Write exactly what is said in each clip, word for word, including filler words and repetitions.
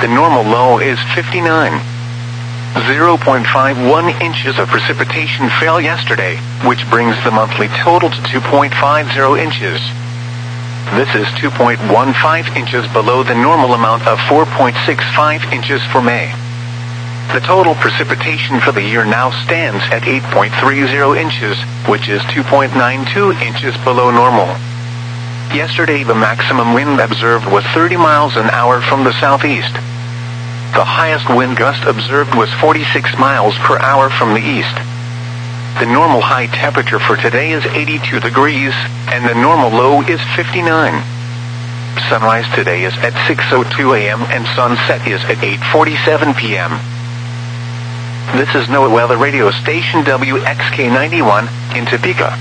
The normal low is fifty-nine. zero point five one inches of precipitation fell yesterday, which brings the monthly total to two point five zero inches. This is two point one five inches below the normal amount of four point six five inches for May. The total precipitation for the year now stands at eight point three zero inches, which is two point nine two inches below normal. Yesterday the maximum wind observed was thirty miles an hour from the southeast. The highest wind gust observed was forty-six miles per hour from the east. The normal high temperature for today is eighty-two degrees, and the normal low is fifty-nine. Sunrise today is at six oh two a.m. and sunset is at eight forty-seven p.m. This is NOAA Weather Radio Station W X K ninety-one in Topeka.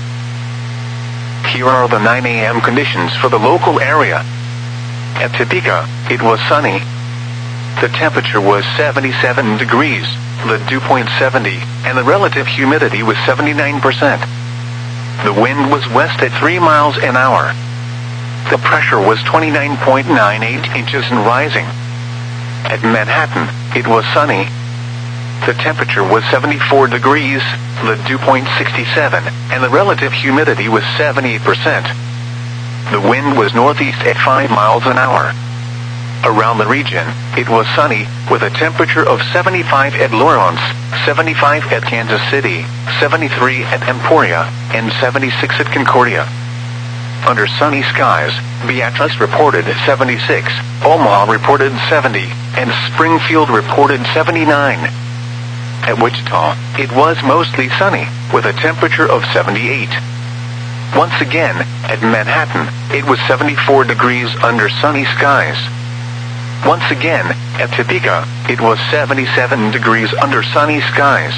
Here are the nine a.m. conditions for the local area. At Topeka, it was sunny. The temperature was seventy-seven degrees, the dew point seventy, and the relative humidity was seventy-nine percent. The wind was west at three miles an hour. The pressure was twenty-nine point nine eight inches and rising. At Manhattan, it was sunny. The temperature was seventy-four degrees, the dew point sixty-seven, and the relative humidity was seventy-eight percent. The wind was northeast at five miles an hour. Around the region, it was sunny, with a temperature of seventy-five at Lawrence, seventy-five at Kansas City, seventy-three at Emporia, and seventy-six at Concordia. Under sunny skies, Beatrice reported seventy-six, Omaha reported seventy, and Springfield reported seventy-nine. At Wichita, it was mostly sunny, with a temperature of seventy-eight. Once again, at Manhattan, it was seventy-four degrees under sunny skies. Once again, at Topeka, it was seventy-seven degrees under sunny skies.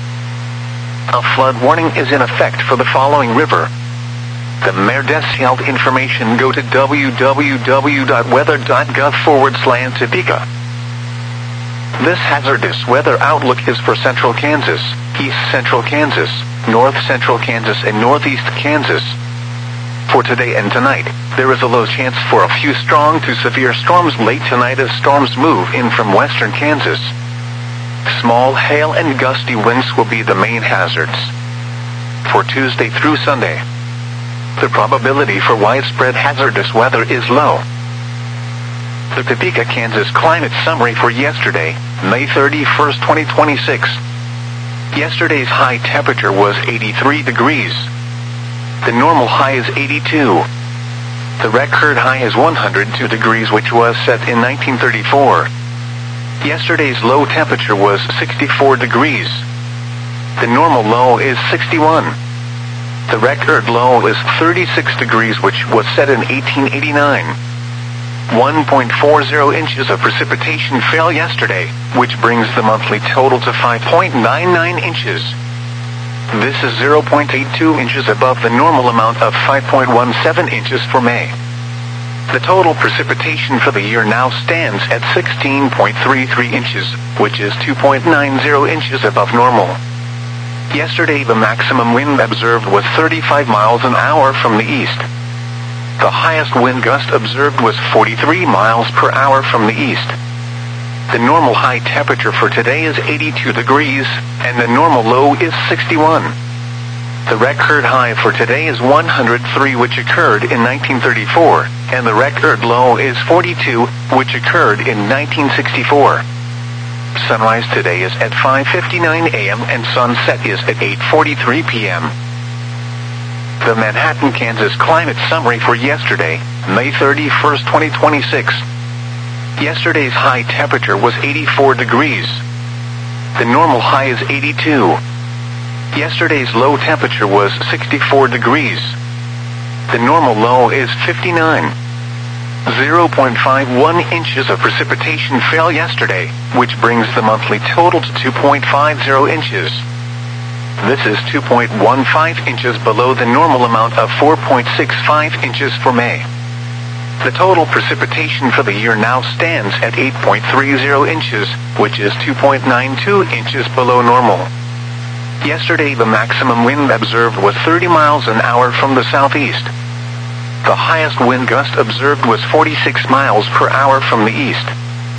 A flood warning is in effect for the following river. The Mer Desield information go to www.weather.gov forward slash Topeka. This hazardous weather outlook is for central Kansas, east central Kansas, north central Kansas, and northeast Kansas. For today and tonight, there is a low chance for a few strong to severe storms late tonight as storms move in from western Kansas. Small hail and gusty winds will be the main hazards. For Tuesday through Sunday, the probability for widespread hazardous weather is low. The Topeka, Kansas climate summary for yesterday, May thirty-first, twenty twenty-six. Yesterday's high temperature was eighty-three degrees. The normal high is eighty-two. The record high is one hundred two degrees, which was set in nineteen thirty-four. Yesterday's low temperature was sixty-four degrees. The normal low is sixty-one. The record low is thirty-six degrees, which was set in eighteen eighty-nine. one point four zero inches of precipitation fell yesterday, which brings the monthly total to five point nine nine inches. This is zero point eight two inches above the normal amount of five point one seven inches for May. The total precipitation for the year now stands at sixteen point three three inches, which is two point nine zero inches above normal. Yesterday the maximum wind observed was thirty-five miles an hour from the east. The highest wind gust observed was forty-three miles per hour from the east. The normal high temperature for today is eighty-two degrees, and the normal low is sixty-one. The record high for today is one hundred three, which occurred in nineteen thirty-four, and the record low is forty-two, which occurred in nineteen sixty-four. Sunrise today is at five fifty-nine a.m. and sunset is at eight forty-three p.m. The Manhattan, Kansas climate summary for yesterday, May thirty-first, twenty twenty-six. Yesterday's high temperature was eighty-four degrees. The normal high is eighty-two. Yesterday's low temperature was sixty-four degrees. The normal low is fifty-nine. zero point five one inches of precipitation fell yesterday, which brings the monthly total to two point five zero inches. This is two point one five inches below the normal amount of four point six five inches for May. The total precipitation for the year now stands at eight point three zero inches, which is two point nine two inches below normal. Yesterday the maximum wind observed was thirty miles an hour from the southeast. The highest wind gust observed was forty-six miles per hour from the east.